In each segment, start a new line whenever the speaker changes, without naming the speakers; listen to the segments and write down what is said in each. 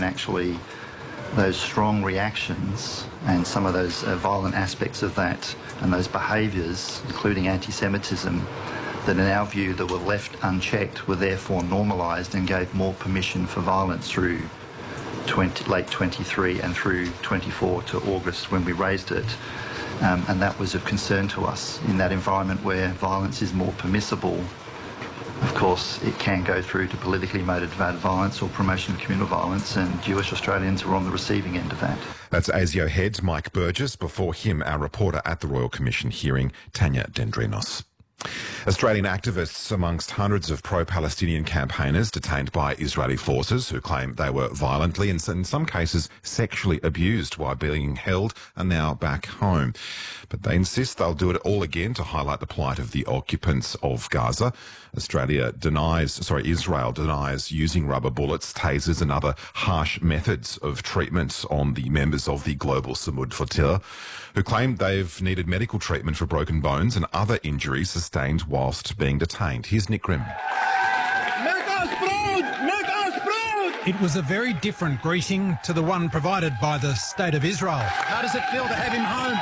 and actually those strong reactions and some of those violent aspects of that and those behaviours, including anti-Semitism, that in our view that were left unchecked were therefore normalised and gave more permission for violence through late 23 and through 24 to August when we raised it. And that was of concern to us in that environment where violence is more permissible. Of course, it can go through to politically motivated violence or promotion of communal violence, and Jewish Australians were on the receiving end of that.
That's ASIO head Mike Burgess. Before him, our reporter at the Royal Commission hearing, Tanya Dendrinos. Australian activists amongst hundreds of pro-Palestinian campaigners detained by Israeli forces who claim they were violently and in some cases sexually abused while being held are now back home. But they insist they'll do it all again to highlight the plight of the occupants of Gaza. Israel denies using rubber bullets, tasers and other harsh methods of treatment on the members of the Global Samud Flotilla, who claim they've needed medical treatment for broken bones and other injuries sustained whilst being detained. Here's Nick Grimm.
Make us proud! Make us proud!
It was a very different greeting to the one provided by the State of Israel. How does it feel to have him home?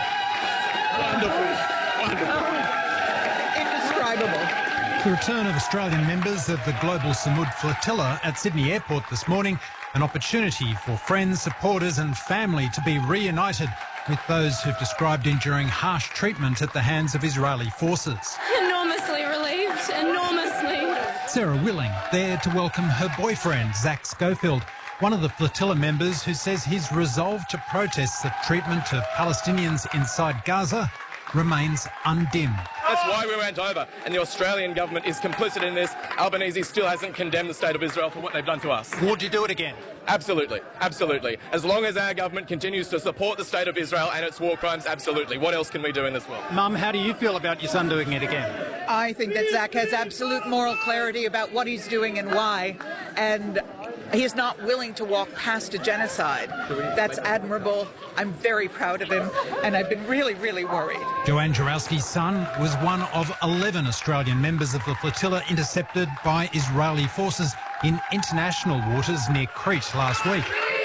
Wonderful.
Indescribable.
The return of Australian members of the Global Samud Flotilla at Sydney Airport this morning, an opportunity for friends, supporters and family to be reunited with those who've described enduring harsh treatment at the hands of Israeli forces.
Enormously relieved, enormously.
Sarah Willing there to welcome her boyfriend, Zach Schofield, one of the flotilla members who says his resolve to protest the treatment of Palestinians inside Gaza remains undimmed.
That's why we went over, and the Australian government is complicit in this. Albanese still hasn't condemned the State of Israel for what they've done to us.
Would you do it again?
Absolutely, absolutely. As long as our government continues to support the State of Israel and its war crimes, absolutely. What else can we do in this world?
Mum, how do you feel about your son doing it again?
I think that Zach has absolute moral clarity about what he's doing and why, and he's not willing to walk past a genocide. That's admirable. I'm very proud of him, and I've been really, really worried.
Joanne Jarowski's son was one of 11 Australian members of the flotilla intercepted by Israeli forces in international waters near Crete last week.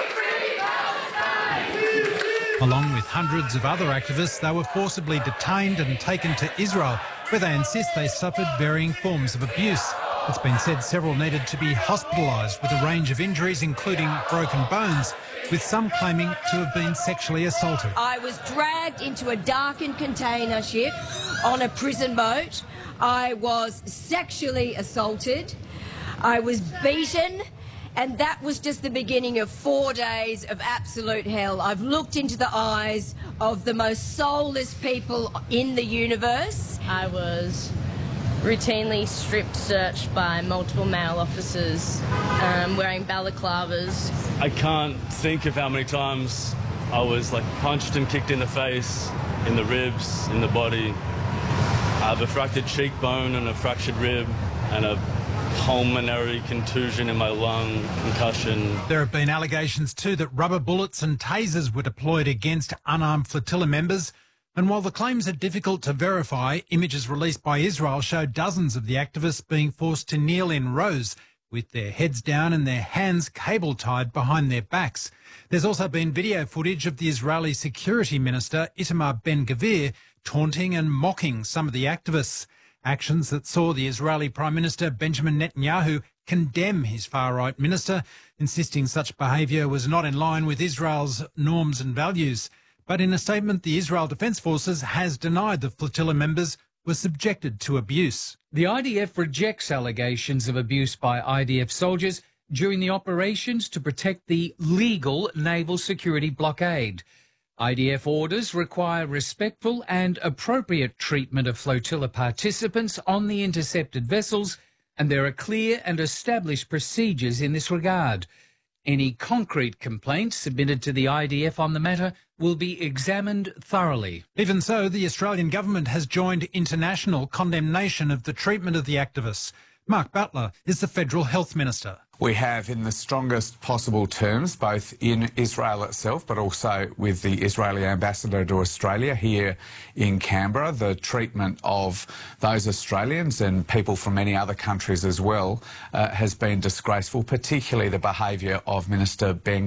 Along with hundreds of other activists, they were forcibly detained and taken to Israel, where they insist they suffered varying forms of abuse. It's been said several needed to be hospitalised with a range of injuries, including broken bones, with some claiming to have been sexually assaulted.
I was dragged into a darkened container ship on a prison boat. I was sexually assaulted. I was beaten. And that was just the beginning of 4 days of absolute hell. I've looked into the eyes of the most soulless people in the universe.
I was routinely strip searched by multiple male officers wearing balaclavas.
I can't think of how many times I was punched and kicked in the face, in the ribs, in the body. I have a fractured cheekbone and a fractured rib and a pulmonary contusion in my lung, concussion.
There have been allegations too that rubber bullets and tasers were deployed against unarmed flotilla members. And while the claims are difficult to verify, images released by Israel show dozens of the activists being forced to kneel in rows with their heads down and their hands cable tied behind their backs. There's also been video footage of the Israeli Security Minister Itamar Ben-Gvir taunting and mocking some of the activists. Actions that saw the Israeli Prime Minister Benjamin Netanyahu condemn his far-right minister, insisting such behaviour was not in line with Israel's norms and values. But in a statement, the Israel Defence Forces has denied the flotilla members were subjected to abuse.
The IDF rejects allegations of abuse by IDF soldiers during the operations to protect the legal naval security blockade. IDF orders require respectful and appropriate treatment of flotilla participants on the intercepted vessels, and there are clear and established procedures in this regard. Any concrete complaints submitted to the IDF on the matter will be examined thoroughly.
Even so, the Australian government has joined international condemnation of the treatment of the activists. Mark Butler is the Federal Health Minister.
We have, in the strongest possible terms, both in Israel itself but also with the Israeli ambassador to Australia here in Canberra, the treatment of those Australians and people from many other countries as well has been disgraceful, particularly the behaviour of Minister Ben